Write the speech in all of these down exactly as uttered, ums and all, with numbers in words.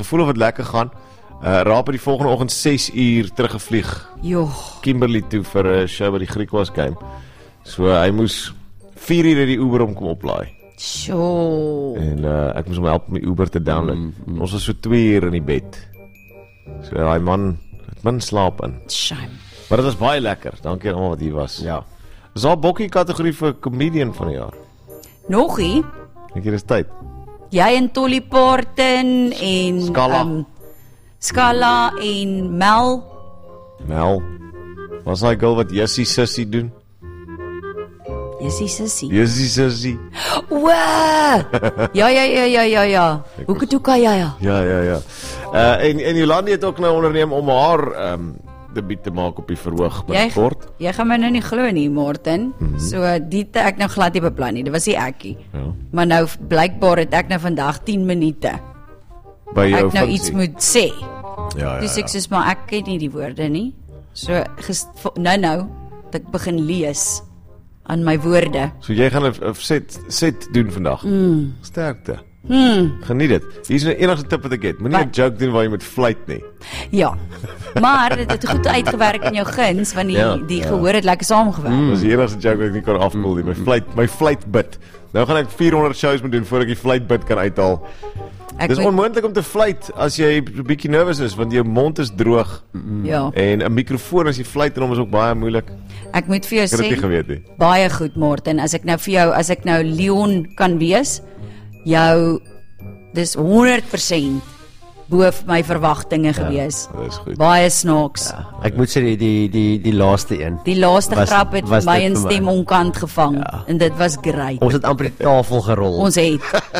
gevoel of het lekker gaan. Uh, Raap het die volgende oggend ses uur teruggevlieg. Joh. Kimberley toe vir 'n uh, show by die Griekwas game. So uh, hy moes vier uur uit die Uber om kom oplaai. Sjoe. En uh, ek moes hom help om die Uber te download. Mm, mm. Ons was so twee uur in die bed. So hy man, het min slaap in. Shame. Maar dit was baie lekker. Dankie aan almal wat hier was. Ja. Is daar 'n bokkie kategorie vir comedian van die jaar? Nogie? Ek hier is tyd. Jy en Tolly Parton en Scala. Um, Scala en Mel. Mel. Was hy girl wat Jessie Sissie doen? Jessie Sissie. Jessie Sissie. Wow! Ja, ja, ja, ja, ja, ja. Hoe kan jy ja? Ja, ja, ja. Uh, en en Jolandi het ook nou onderneem om haar um, debuut te maak op die verhoog binnekort. Jy, jy gaan my nou nie glo nie, Martin. Mm-hmm. So die het ek nou glad nie beplan nie. Dit was nie ekkie. Ja. Maar nou blykbaar het ek nou vandag tien minute. By jou ek nou funksie. iets moet sê. Ja, ja. Dus ek sê maar ek ken nie die woorde nie. So ges, nou nou dat ek begin lees aan my woorde. So jy gaan 'n set set doen vandag. Mm. Sterkte. Hmm. Geniet dit. Hier is 'n enigste tip wat ek het. Moenie 'n joke doen waar jy met fluit nie. Ja. Maar dit het goed uitgewerk in jou guns want die ja, die ja. gehoor het lekker saamgewerk. Mm. Dis die enigste joke wat ek nie kan afkoel nie. My fluit, my fluitbit. Nou gaan ek vierhonderd shows moet doen voordat ek die fluitbit kan uithaal. Ek Dis moet... onmoontlik om te fluit as jy 'n bietjie nervus is want jou mond is droog. Mm. Ja. En 'n mikrofoon as jy fluit en hom is ook baie moeilik. Ek moet vir jou sê. Ek het dit geweet nie. Baie goed, Martin. As ek nou vir jou, as ek nou Leon kan wees, jou dis honderd persent bo my verwagtinge gewees. Ja, dis goed. Baie snaaks. Ja, ek moet sê die die die die laaste een. Die laaste was, grap het was my in stem onkant gevang ja. En dit was great. Ons het amper die tafel gerol. Ons het.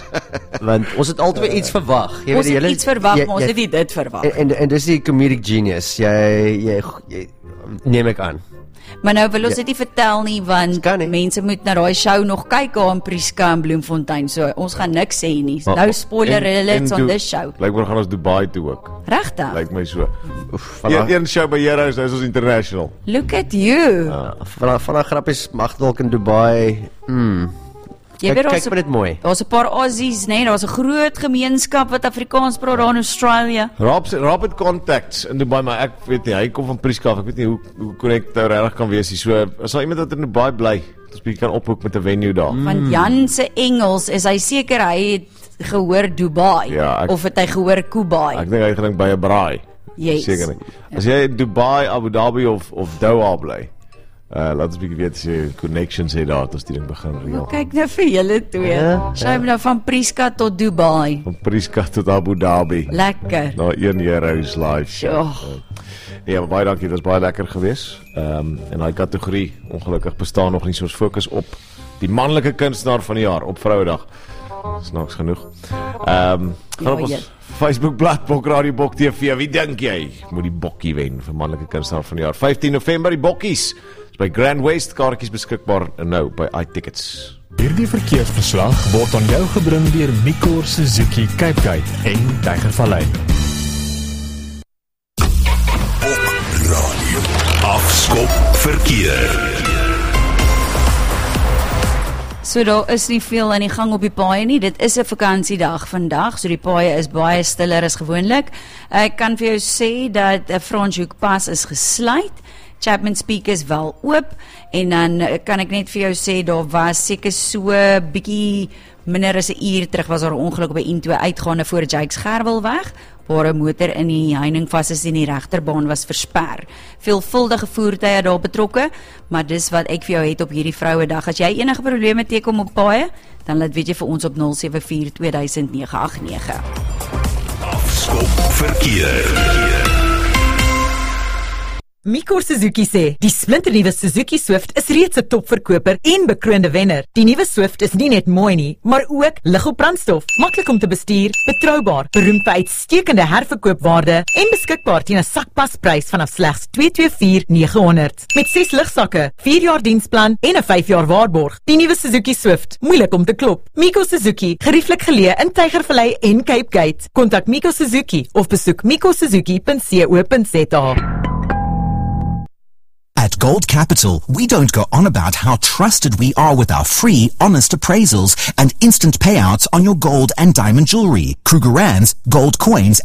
Want ons het altyd iets verwag. Jy ons weet, het hele, iets verwag, jy, maar ons jy, het nie dit verwag. En en, en dis die comedic genius. Jy jy, jy neem ek aan. Maar nou wil ons dit nie vertel nie want nie. Mense moet na daai show nog kyk aan Priska en Bloemfontein. So ons gaan niks sê nie. Maar, nou spoiler alerts on this show. Blykbaar gaan ons Dubai toe ook. Regtig? Lyk my so. Een een show by Heroes, nou is ons international. Look at you. Uh, van van 'n grappies mag dalk in Dubai. Mm. Jy weet kyk maar dit mooi. Daar's 'n paar Aussies, nee, daar's 'n groot gemeenskap wat Afrikaans praat daar in Australië. Raap Raap het contacts in Dubai, maar ek weet nie, hy kom van Priska af. Ek weet nie hoe hoe korrek dit regtig kan wees nie. So as daar iemand wat in Dubai bly, ons bietjie kan ophoek met 'n venue daar. Mm. Want Jan se Engels is hy seker hy het gehoor Dubai ja, ek, of het hy gehoor Kubai. Ek dink hy gedink by 'n braai. Yes. Seker nie. As jy in Dubai, Abu Dhabi of of Doha bly. Uh, laat ons bietjie weet as jy connections het daar, as die ding begin reël. Kyk nou vir julle twee. Ja, Sy ja. nou van Priska tot Dubai. Van Priska tot Abu Dhabi. Lekker. Nou een Heroes live. Ja. Ja, maar baie dankie, dit was baie lekker geweest. Ehm um, en daai kategorie ongelukkig bestaan nog nie, so ons fokus op die manlike kunstenaar van die jaar op Vrouedag. Snaaks genoeg. Ehm um, gaan ja, op ons ja. Facebook bladsy Bok Radio Bok T V. Wie dink jy moet die bokkie wen vir manlike kunstenaar van die jaar? vyftien November die bokkies. By Grand West, kaartjies beskikbaar nou by iTickets. Hierdie verkeersverslag word aan jou gebring deur Mikor Suzuki Cape Gate en Tygervallei. Op radio. Afskop verkeer. So daar is nie veel aan die gang op die paaie nie. Dit is 'n vakansiedag vandag, so die paaie is baie stiller as gewoonlik. Ek kan vir jou sê dat 'n Franschhoek pas is gesluit. Chapman Peak is wel oop en dan kan ek net vir jou sê daar was seker so bietjie minder as 'n uur terug was daar 'n ongeluk by N twee uitgaande voor Jakes Gerwelweg waar 'n motor in die heining vas is en die regterbaan was versper. Veelvuldige voertuie daar betrokke, maar dis wat ek vir jou het op hierdie Vrouedag. As jy enige probleme teekom op paaie, dan laat weet jy vir ons op nul sewe vier twee nege agt nege. Afskop verkeer. Mikor Suzuki sê, die splinternuwe Suzuki Swift is reeds 'n topverkoper en bekroonde wenner. Die nuwe Swift is nie net mooi nie, maar ook lig op brandstof, maklik om te bestuur, betroubaar, beroemd vir uitstekende herverkoopwaarde en beskikbaar teen 'n sakpasprys vanaf slegs twee twee vier nege honderd. Met ses ligsakke, vier jaar diensplan en 'n vyf jaar waarborg. Die nuwe Suzuki Swift, moeilik om te klop. Mikor Suzuki, gerieflik geleë in Tygervallei en Cape Gate. Kontak Mikor Suzuki of besoek mikor suzuki punt co punt za. At Gold Capital, we don't go on about how trusted we are with our free, honest appraisals and instant payouts on your gold and diamond jewelry, Krugerrands, gold coins